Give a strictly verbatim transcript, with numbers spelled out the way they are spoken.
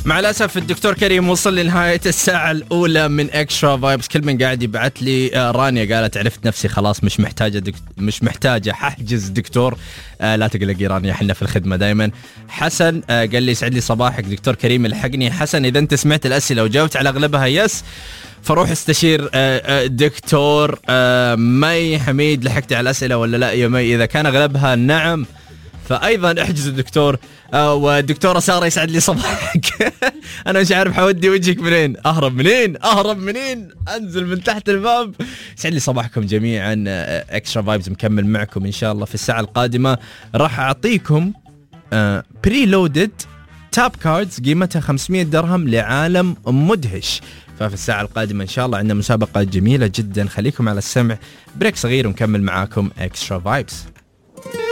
مع الأسف الدكتور كريم وصل لنهاية الساعة الأولى من إكسترا فايبس. كل من قاعد يبعت لي آه رانيا قالت عرفت نفسي خلاص مش محتاجة دك... مش محتاجة ححجز دكتور. آه لا تقلقي رانيا حنا في الخدمة دايما. حسن آه قال لي يسعد لي صباحك دكتور كريم الحقني. حسن إذا أنت سمعت الأسئلة وجاوبت على أغلبها يس فروح استشير آه آه دكتور آه مي حميد. لحقت على الأسئلة ولا لا يا مي؟ إذا كان أغلبها نعم فأيضا احجز الدكتور. آه والدكتورة سارة يسعد لي صباحك. أنا مش عارف حودي وجهك منين، أهرب منين أهرب منين أنزل من تحت الباب. يسعد لي صباحكم جميعا. إكسترا فايبز مكمل معكم إن شاء الله. في الساعة القادمة راح أعطيكم آه بري لودد تاب كاردز قيمتها خمسمية درهم لعالم مدهش. ففي الساعة القادمة إن شاء الله عندنا مسابقة جميلة جدا. خليكم على السمع، بريك صغير ونكمل معاكم إكسترا فايبز.